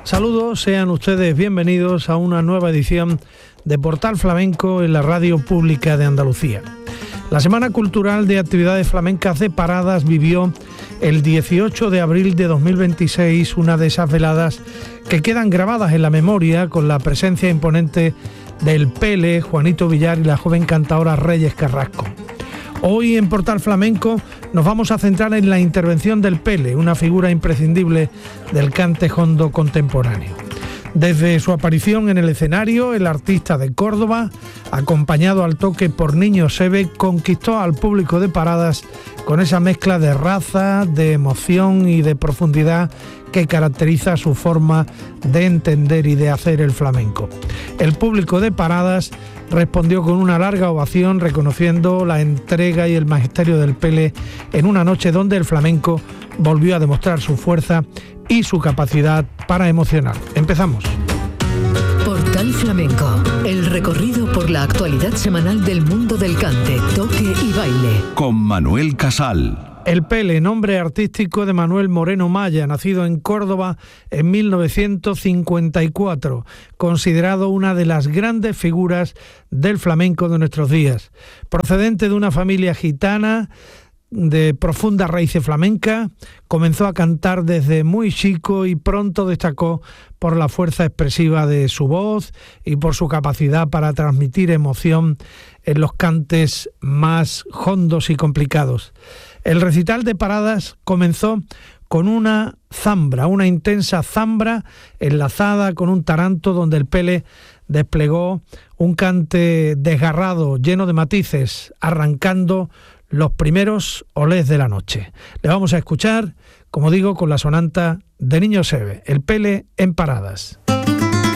Saludos, sean ustedes bienvenidos a una nueva edición de Portal Flamenco en la Radio Pública de Andalucía. La Semana Cultural de Actividades Flamencas de Paradas vivió el 18 de abril de 2026 una de esas veladas que quedan grabadas en la memoria con la presencia imponente del Pele, Juanito Villar y la joven cantadora Reyes Carrasco. Hoy en Portal Flamenco nos vamos a centrar en la intervención del Pele, una figura imprescindible del cante jondo contemporáneo. Desde su aparición en el escenario, el artista de Córdoba, acompañado al toque por Niño Seve, conquistó al público de Paradas con esa mezcla de raza, de emoción y de profundidad que caracteriza su forma de entender y de hacer el flamenco. El público de Paradas respondió con una larga ovación, reconociendo la entrega y el magisterio del Pele en una noche donde el flamenco volvió a demostrar su fuerza y su capacidad para emocionar. Empezamos. Portal Flamenco, el recorrido por la actualidad semanal del mundo del cante, toque y baile. Con Manuel Casal. El Pele, nombre artístico de Manuel Moreno Maya, nacido en Córdoba en 1954, considerado una de las grandes figuras del flamenco de nuestros días. Procedente de una familia gitana de profunda raíces flamenca, comenzó a cantar desde muy chico y pronto destacó por la fuerza expresiva de su voz y por su capacidad para transmitir emoción en los cantes más hondos y complicados. El recital de Paradas comenzó con una zambra, una intensa zambra enlazada con un taranto donde el Pele desplegó un cante desgarrado, lleno de matices, arrancando los primeros olés de la noche. Le vamos a escuchar, como digo, con la sonanta de Niño Seve, el Pele en Paradas.